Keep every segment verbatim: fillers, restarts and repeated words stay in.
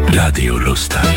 Radio Luster.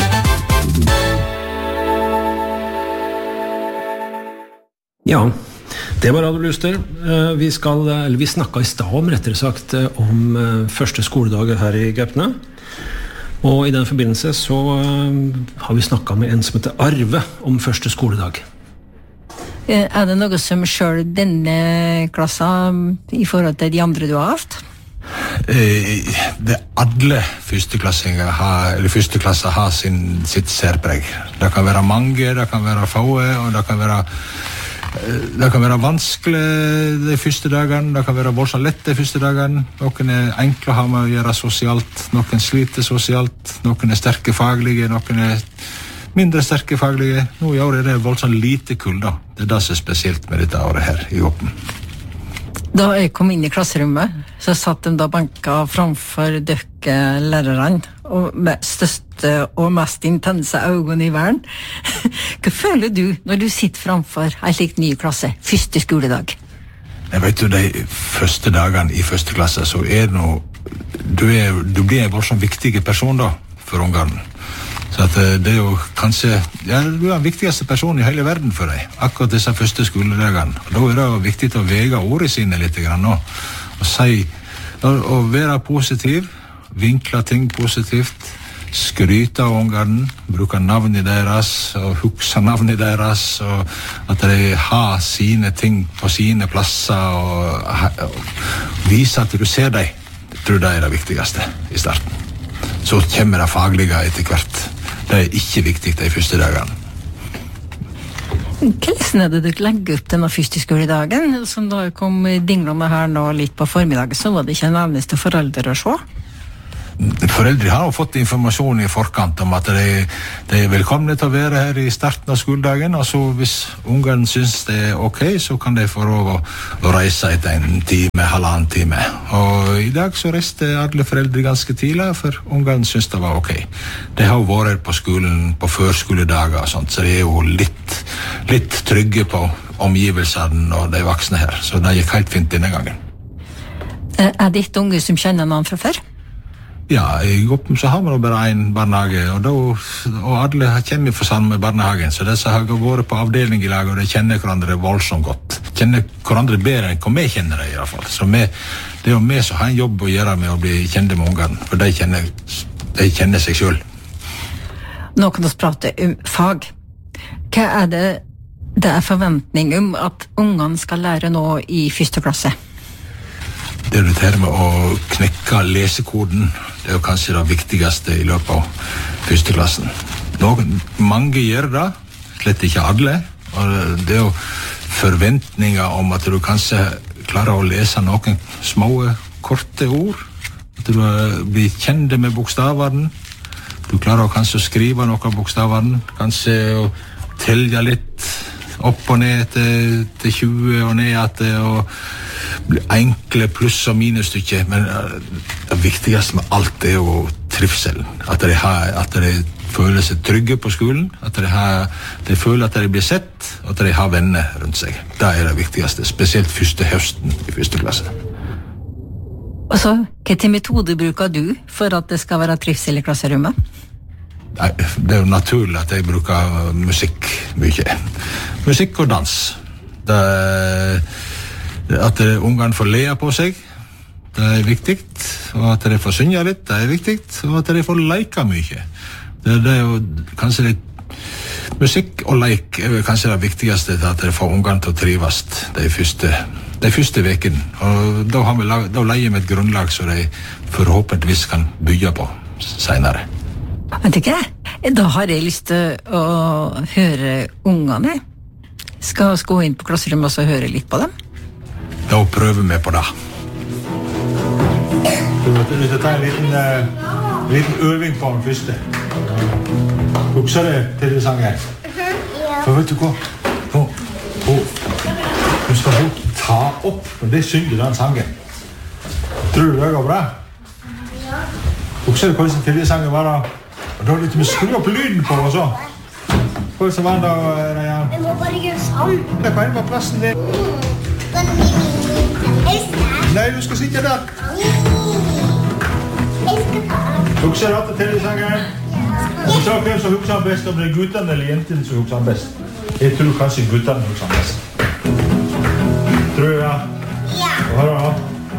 Ja, det var Radio Luster. Vi skal, eller vi snakket i stad om, rettere sagt, om første skoledag her i Gaupne. Og i den forbindelse så har vi snakket med en som heter Arve om første skoledag. Er det noe som selv denne klassen i forhold til de andre du har hatt? Det alle førsteklassinger har, eller førsteklasser har sin, sitt særpreg. Det kan være mange, det kan være få, og det kan være Det kan være vanskelig de første dagene, det kan være voldsomt lett de første dagene. Noen er enkle å ha med å gjøre sosialt, noen sliter sosialt, noen er sterke faglige, noen er mindre sterke faglige. Nå i år er det voldsomt lite kull da. Det er det som er spesielt med dette året her i Åpen. Da jeg kom inn i klasserommet, så satt de da banka framfor døkke lærerne, og med største og mest intense øynene i verden. Hva føler du når du sitter framfor en slik ny klasse, første skoledag? Jeg vet jo, de første dagene i første klasse, så er det noe, du, er, du blir en voldsomt viktig person da, for ungene. Så at det er jo kanskje, ja, du er den viktigste personen i hele verden for deg, akkurat disse første skoledagene. Og da er det jo viktig å vege ordene sine litt grann nå, og si, og være positiv, vinkle ting positivt, skryte av ungene, bruke navnet deres, og huske navnet deres, og at de har sine ting på sine plasser, og, og vise at du ser dem. Jeg tror det er det viktigste i starten. Så kommer det faglige etter hvert. Det er ikke viktig de første dagene. Hvordan er det du legger opp denne første skoledagen? Som da kom dinglende her nå litt på formiddagen, så var det ikke en eneste forelder å se? Foreldre har jo fått informasjon i forkant om at de, de er velkomne til å være her i starten av skoledagen, og så hvis ungene synes det er ok, så kan de få lov å, å reise etter en time, halvannen time. Og i dag så reiste alle foreldre ganske tidlig, for ungene synes det var ok. De har jo vært på skolen på førskoledager og sånt, så de er jo litt, litt trygge på omgivelsene og de voksne her, så det gikk helt fint denne gangen. Er det ikke unge som kjenner noen fra før? Ja, i Goppen så har vi bare en barnehage, og, da, og alle kommer fra samme barnehagen, så disse har vært på avdeling i lag, og de kjenner hverandre voldsomt godt. Kjenner hverandre bedre enn hva vi kjenner det i hvert fall. Så vi, det er jo vi som har en jobb å gjøre med å bli kjente med ungene, for de kjenner, de kjenner seg selv. Nå kan vi prate om fag. Hva er det det er forventning om at ungene skal lære nå i første klasse? Det er det her med å knekke lesekoden. Det er jo kanskje det viktigste i løpet av første klassen. Noen, mange gjør det, slett ikke alle. Og det er jo forventninger om at du kanskje klarer å lese noen små, korte ord. At du blir kjent med bokstavene. Du klarer kanskje å skrive noen bokstavene. Kanskje å telle litt opp og ned til, til tjue og ned til, og enkle pluss- og minusstykker, men det viktigste med alt er jo trivselen. At de, har, at de føler seg trygge på skolen, at de, har, de føler at de blir sett, og at de har venner rundt seg. Det er det viktigste, spesielt første høsten i første klasse. Og så, hvilke metoder bruker du for at det skal være trivsel i klasserommet? Det er jo naturlig at jeg bruker musikk mye. Musikk og dans. Det er, at ungene får le på seg, det er viktig. Og at de får synge litt, det er viktig. Og at de får leke mye. Det, det er jo kanskje litt... Musikk og leik er kanskje det viktigste til at de får ungene til å trives de første, de første vekene. Og da, har vi, da leier vi et grunnlag som de forhåpentligvis kan bygge på senere. Vet du ikke? Da har jeg lyst til å høre ungene. Skal vi gå inn på klasserommet og høre litt på dem? Da prøver vi på det. Du må ta en liten, uh, liten øving på den første. Husker du til det sangen? Ja. For vet du hva? Nå, du skal hun ta opp, og det synger den sangen. Tror du det går bra? Ja. Husker du hvordan til det sangen var da? Og da er det litt med skru opp lyden på og så. Hvordan var det da, Rajan? Det må bare gjøre sånn. Det kan være plassen din. Nei, du skal sitte der. Jeg skal ta. Husker du at det til i sangen? Så hvem som husker han best, om det er guttene eller jentene som husker han best? Jeg tror kanskje guttene husker han best. Tror du, ja? Ja. Hva da?